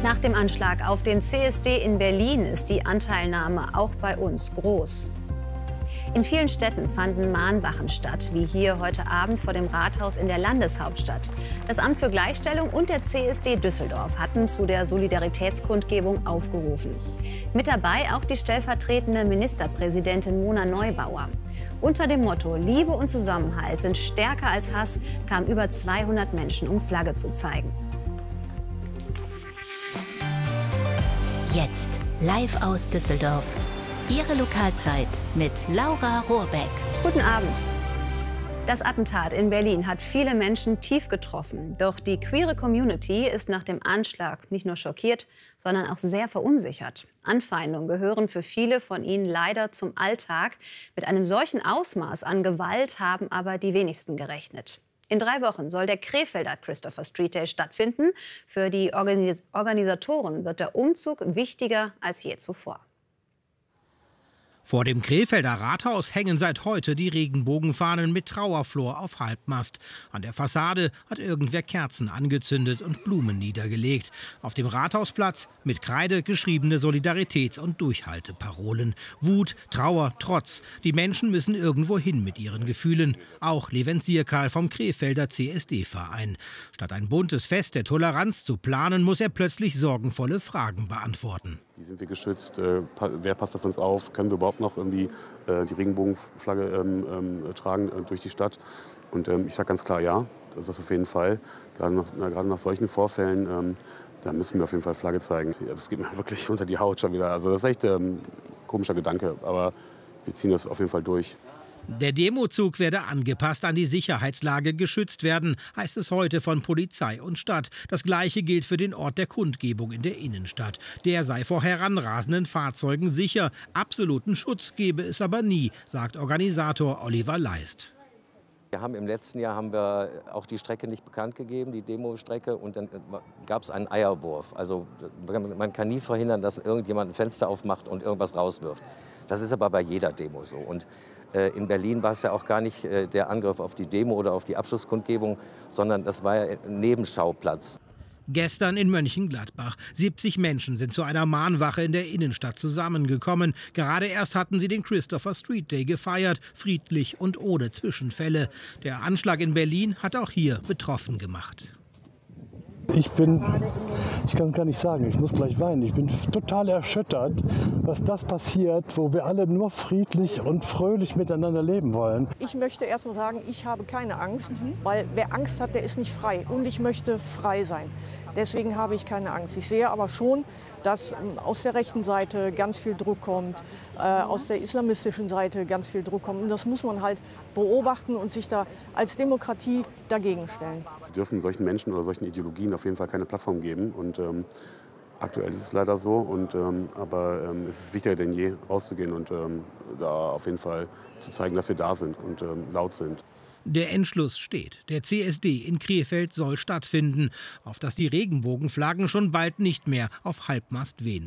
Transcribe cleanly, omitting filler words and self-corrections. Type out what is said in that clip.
Nach dem Anschlag auf den CSD in Berlin ist die Anteilnahme auch bei uns groß. In vielen Städten fanden Mahnwachen statt, wie hier heute Abend vor dem Rathaus in der Landeshauptstadt. Das Amt für Gleichstellung und der CSD Düsseldorf hatten zu der Solidaritätskundgebung aufgerufen. Mit dabei auch die stellvertretende Ministerpräsidentin Mona Neubauer. Unter dem Motto Liebe und Zusammenhalt sind stärker als Hass kamen über 200 Menschen, um Flagge zu zeigen. Jetzt live aus Düsseldorf. Ihre Lokalzeit mit Laura Rohrbeck. Guten Abend. Das Attentat in Berlin hat viele Menschen tief getroffen. Doch die queere Community ist nach dem Anschlag nicht nur schockiert, sondern auch sehr verunsichert. Anfeindungen gehören für viele von ihnen leider zum Alltag. Mit einem solchen Ausmaß an Gewalt haben aber die wenigsten gerechnet. In 3 Wochen soll der Krefelder Christopher Street Day stattfinden. Für die Organisatoren wird der Umzug wichtiger als je zuvor. Vor dem Krefelder Rathaus hängen seit heute die Regenbogenfahnen mit Trauerflor auf Halbmast. An der Fassade hat irgendwer Kerzen angezündet und Blumen niedergelegt. Auf dem Rathausplatz mit Kreide geschriebene Solidaritäts- und Durchhalteparolen. Wut, Trauer, Trotz. Die Menschen müssen irgendwo hin mit ihren Gefühlen. Auch Levent Sierkal vom Krefelder CSD-Verein. Statt ein buntes Fest der Toleranz zu planen, muss er plötzlich sorgenvolle Fragen beantworten. Wie sind wir geschützt? Wer passt auf uns auf? Können wir überhaupt noch irgendwie die Regenbogenflagge tragen durch die Stadt? Und ich sage ganz klar ja, das auf jeden Fall. Gerade nach solchen Vorfällen, da müssen wir auf jeden Fall Flagge zeigen. Ja, das geht mir wirklich unter die Haut schon wieder. Also das ist echt ein komischer Gedanke, aber wir ziehen das auf jeden Fall durch. Der Demozug werde angepasst an die Sicherheitslage geschützt werden, heißt es heute von Polizei und Stadt. Das Gleiche gilt für den Ort der Kundgebung in der Innenstadt. Der sei vor heranrasenden Fahrzeugen sicher. Absoluten Schutz gebe es aber nie, sagt Organisator Oliver Leist. Im letzten Jahr haben wir auch die Strecke nicht bekannt gegeben, die Demostrecke, und dann gab es einen Eierwurf. Also man kann nie verhindern, dass irgendjemand ein Fenster aufmacht und irgendwas rauswirft. Das ist aber bei jeder Demo so. Und in Berlin war es ja auch gar nicht der Angriff auf die Demo oder auf die Abschlusskundgebung, sondern das war ja ein Nebenschauplatz. Gestern in Mönchengladbach. 70 Menschen sind zu einer Mahnwache in der Innenstadt zusammengekommen. Gerade erst hatten sie den Christopher Street Day gefeiert, friedlich und ohne Zwischenfälle. Der Anschlag in Berlin hat auch hier betroffen gemacht. Ich kann es gar nicht sagen, ich muss gleich weinen. Ich bin total erschüttert, was das passiert, wo wir alle nur friedlich und fröhlich miteinander leben wollen. Ich möchte erst mal sagen, ich habe keine Angst, weil wer Angst hat, der ist nicht frei. Und ich möchte frei sein. Deswegen habe ich keine Angst. Ich sehe aber schon, dass aus der rechten Seite ganz viel Druck kommt, aus der islamistischen Seite ganz viel Druck kommt. Und das muss man halt beobachten und sich da als Demokratie dagegen stellen. Wir dürfen solchen Menschen oder solchen Ideologien auf jeden Fall keine Plattform geben. Und aktuell ist es leider so. Aber es ist wichtiger denn je, rauszugehen und da auf jeden Fall zu zeigen, dass wir da sind und laut sind. Der Entschluss steht. Der CSD in Krefeld soll stattfinden, auf das die Regenbogenflaggen schon bald nicht mehr auf Halbmast wehen.